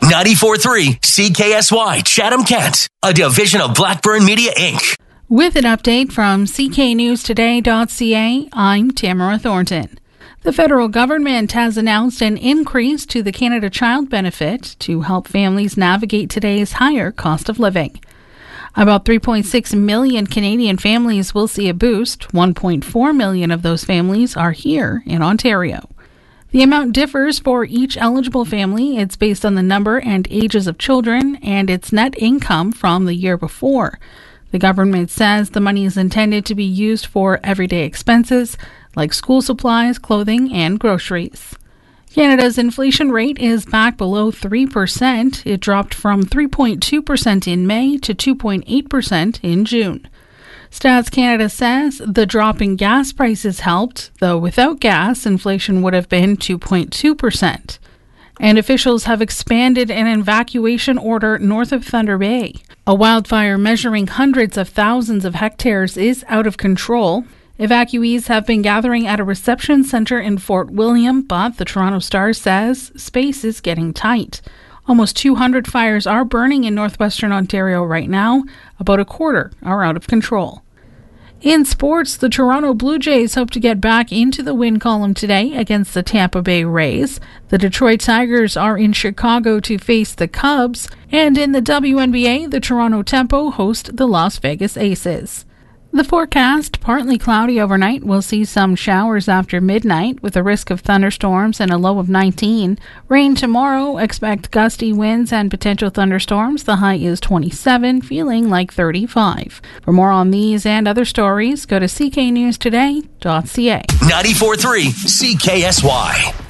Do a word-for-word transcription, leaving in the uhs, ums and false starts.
ninety-four point three C K S Y Chatham-Kent, a division of Blackburn Media, Incorporated. With an update from C K News Today dot C A, I'm Tamara Thornton. The federal government has announced an increase to the Canada Child Benefit to help families navigate today's higher cost of living. About three point six million Canadian families will see a boost. one point four million of those families are here in Ontario. The amount differs for each eligible family. It's based on the number and ages of children and its net income from the year before. The government says the money is intended to be used for everyday expenses like school supplies, clothing, and groceries. Canada's inflation rate is back below three percent. It dropped from three point two percent in May to two point eight percent in June. Stats Canada says the drop in gas prices helped, though without gas, inflation would have been two point two percent. And officials have expanded an evacuation order north of Thunder Bay. A wildfire measuring hundreds of thousands of hectares is out of control. Evacuees have been gathering at a reception center in Fort William, but the Toronto Star says space is getting tight. Almost two hundred fires are burning in northwestern Ontario right now. About a quarter are out of control. In sports, the Toronto Blue Jays hope to get back into the win column today against the Tampa Bay Rays. The Detroit Tigers are in Chicago to face the Cubs. And in the W N B A, the Toronto Tempo host the Las Vegas Aces. The forecast, partly cloudy overnight. We'll see some showers after midnight with a risk of thunderstorms and a low of nineteen. Rain tomorrow. Expect gusty winds and potential thunderstorms. The high is twenty-seven, feeling like thirty-five. For more on these and other stories, go to C K News Today dot C A. ninety-four point three C K S Y.